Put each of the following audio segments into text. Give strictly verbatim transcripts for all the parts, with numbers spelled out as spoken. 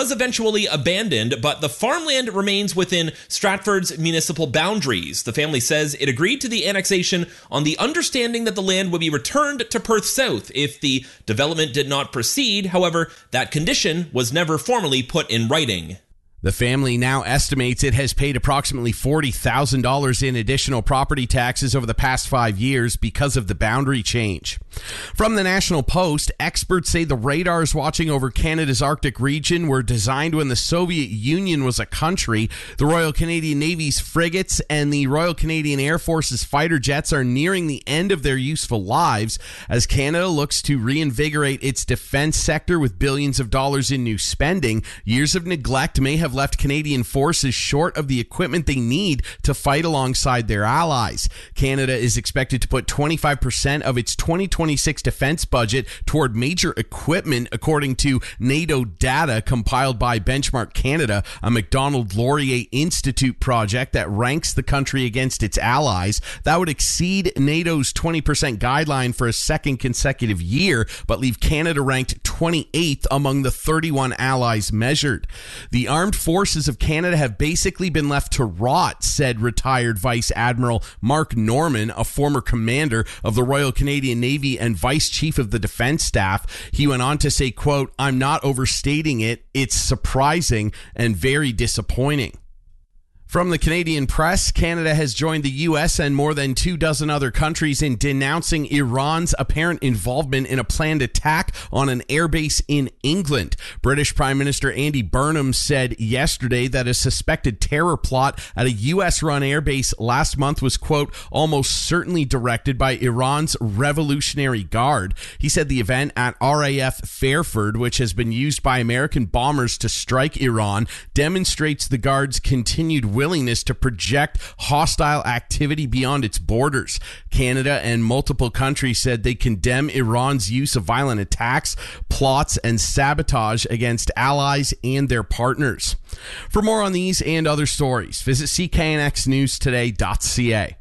was eventually abandoned, but the farmland remains within Stratford's municipal boundaries. The family says it agreed to the annexation on the understanding that the land would be returned to Perth South if the development did not proceed. However, that condition was never formally put in writing. The family now estimates it has paid approximately forty thousand dollars in additional property taxes over the past five years because of the boundary change. From the National Post, experts say the radars watching over Canada's Arctic region were designed when the Soviet Union was a country. The Royal Canadian Navy's frigates and the Royal Canadian Air Force's fighter jets are nearing the end of their useful lives as Canada looks to reinvigorate its defense sector with billions of dollars in new spending. Years of neglect may have left Canadian forces short of the equipment they need to fight alongside their allies. Canada is expected to put twenty-five percent of its twenty twenty-six defense budget toward major equipment, according to NATO data compiled by Benchmark Canada, a Macdonald Laurier Institute project that ranks the country against its allies. That would exceed NATO's twenty percent guideline for a second consecutive year, but leave Canada ranked twenty-eighth among the thirty-one allies measured. The armed forces of Canada have basically been left to rot, said retired Vice Admiral Mark Norman, a former commander of the Royal Canadian Navy and Vice Chief of the Defense Staff. He went on to say, quote, "I'm not overstating it. It's surprising and very disappointing." From the Canadian press, Canada has joined the U S and more than two dozen other countries in denouncing Iran's apparent involvement in a planned attack on an airbase in England. British Prime Minister Andy Burnham said yesterday that a suspected terror plot at a U S-run airbase last month was, quote, "almost certainly directed by Iran's Revolutionary Guard." He said the event at R A F Fairford, which has been used by American bombers to strike Iran, demonstrates the Guard's continued willingness willingness to project hostile activity beyond its borders. Canada and multiple countries said they condemn Iran's use of violent attacks, plots, and sabotage against allies and their partners. For more on these and other stories, visit C K N X news today dot C A.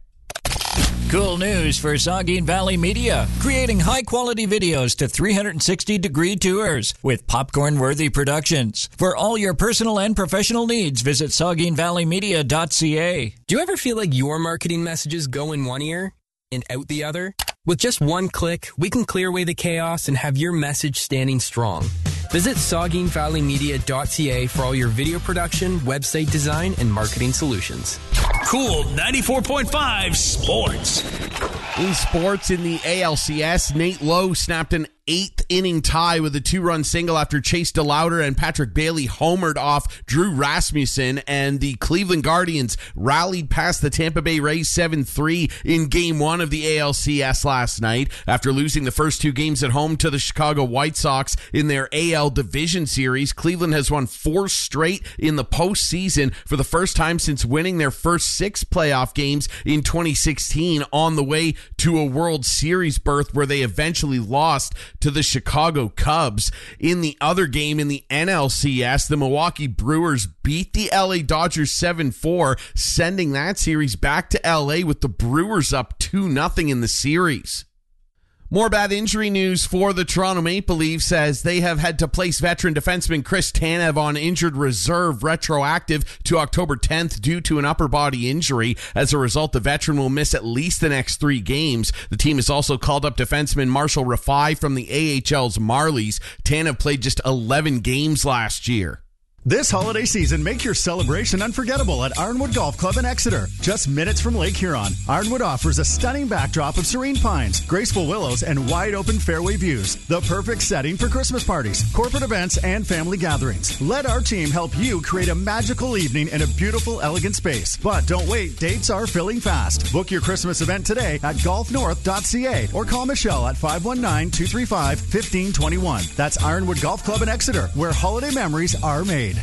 Cool news for Saugeen Valley Media. Creating high-quality videos to three sixty degree tours with popcorn-worthy productions. For all your personal and professional needs, visit Saugeen Valley Media dot C A. Do you ever feel like your marketing messages go in one ear and out the other? With just one click, we can clear away the chaos and have your message standing strong. Visit Saugeen Valley Media dot C A for all your video production, website design, and marketing solutions. Cool ninety-four point five Sports. In sports, in the A L C S, Nate Lowe snapped an eighth inning tie with a two-run single after Chase DeLauder and Patrick Bailey homered off Drew Rasmussen, and the Cleveland Guardians rallied past the Tampa Bay Rays seven three in game one of the A L C S last night after losing the first two games at home to the Chicago White Sox in their A L Division Series. Cleveland has won four straight in the postseason for the first time since winning their first six playoff games in twenty sixteen, on the way to a World Series berth where they eventually lost to the Chicago Cubs. In the other game in the N L C S, the Milwaukee Brewers beat the L A Dodgers seven four, sending that series back to L A with the Brewers up two nothing in the series. More bad injury news for the Toronto Maple Leafs as they have had to place veteran defenseman Chris Tanev on injured reserve retroactive to October tenth due to an upper body injury. As a result, the veteran will miss at least the next three games. The team has also called up defenseman Marshall Rafai from the A H L's Marlies. Tanev played just eleven games last year. This holiday season, make your celebration unforgettable at Ironwood Golf Club in Exeter, just minutes from Lake Huron. Ironwood offers a stunning backdrop of serene pines, graceful willows, and wide-open fairway views. The perfect setting for Christmas parties, corporate events, and family gatherings. Let our team help you create a magical evening in a beautiful, elegant space. But don't wait, dates are filling fast. Book your Christmas event today at golf north dot C A or call Michelle at five one nine, two three five, one five two one. That's Ironwood Golf Club in Exeter, where holiday memories are made.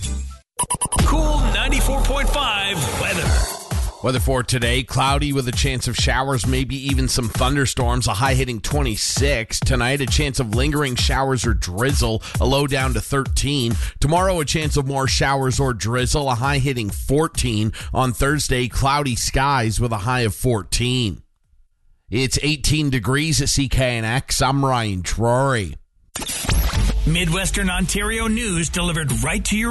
Cool ninety-four point five weather. Weather for today, cloudy with a chance of showers, maybe even some thunderstorms, a high hitting twenty-six. Tonight, a chance of lingering showers or drizzle, a low down to thirteen. Tomorrow, a chance of more showers or drizzle, a high hitting fourteen. On Thursday, cloudy skies with a high of fourteen. It's eighteen degrees at C K N X. I'm Ryan Drury. Midwestern Ontario news delivered right to your